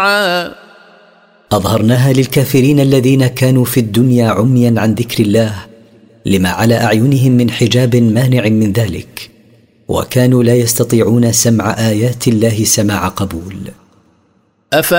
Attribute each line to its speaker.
Speaker 1: أظهرناها للكافرين الذين كانوا في الدنيا عميا عن ذكر الله لما على أعينهم من حجاب مانع من ذلك، وكانوا لا يستطيعون سمع آيات الله سماع قبول.